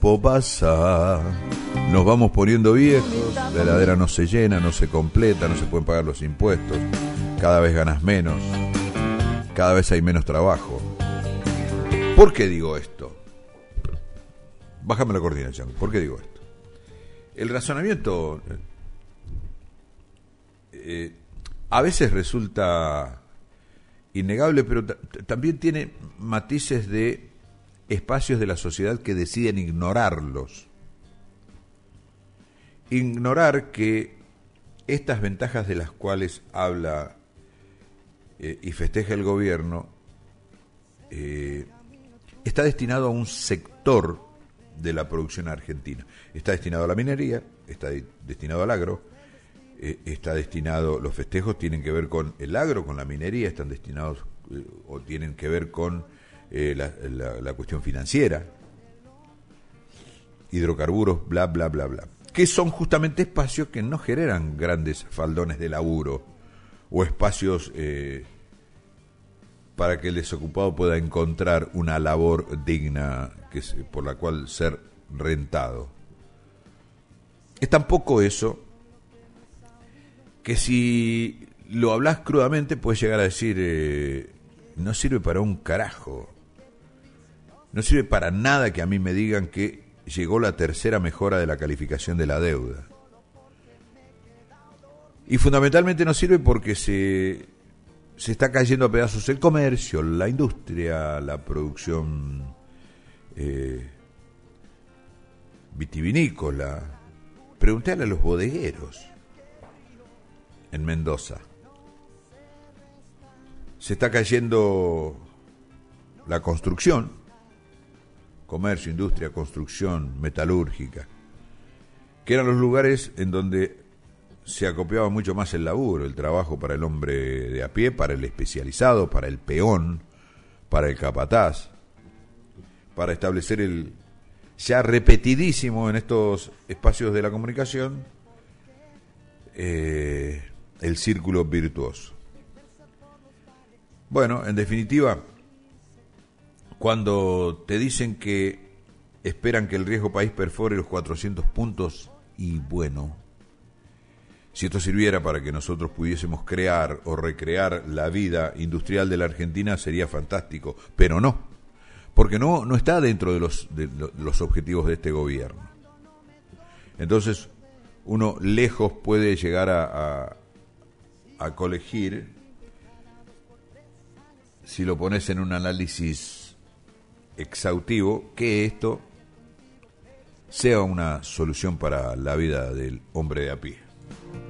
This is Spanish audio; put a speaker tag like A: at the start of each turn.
A: pasa. Nos vamos poniendo viejos, la heladera no se llena, no se completa, no se pueden pagar los impuestos, cada vez ganas menos, cada vez hay menos trabajo. ¿Por qué digo esto? Bájame la cortina, Chango. ¿Por qué digo esto? El razonamiento a veces resulta innegable, pero también tiene matices de espacios de la sociedad que deciden ignorarlos. Ignorar que estas ventajas de las cuales habla y festeja el gobierno está destinado a un sector de la producción argentina. Está destinado a la minería, está destinado al agro, está destinado, los festejos tienen que ver con el agro, con la minería, están destinados o tienen que ver con la cuestión financiera, hidrocarburos, bla, bla, bla, bla, que son justamente espacios que no generan grandes faldones de laburo o espacios para que el desocupado pueda encontrar una labor digna por la cual ser rentado. Es tampoco eso que si lo hablas crudamente puedes llegar a decir no sirve para un carajo, no sirve para nada que a mí me digan que llegó la tercera mejora de la calificación de la deuda. Y fundamentalmente no sirve porque se está cayendo a pedazos el comercio, la industria, la producción vitivinícola. Preguntale a los bodegueros en Mendoza. Se está cayendo la construcción, comercio, industria, construcción, metalúrgica, que eran los lugares en donde se acopiaba mucho más el laburo, el trabajo para el hombre de a pie, para el especializado, para el peón, para el capataz, para establecer el ya repetidísimo en estos espacios de la comunicación el círculo virtuoso. Bueno, en definitiva, cuando te dicen que esperan que el riesgo país perfore los 400 puntos, y bueno, si esto sirviera para que nosotros pudiésemos crear o recrear la vida industrial de la Argentina, sería fantástico, pero no, porque no está dentro de los objetivos de este gobierno. Entonces, uno lejos puede llegar a colegir, si lo pones en un análisis exhaustivo, que esto sea una solución para la vida del hombre de a pie.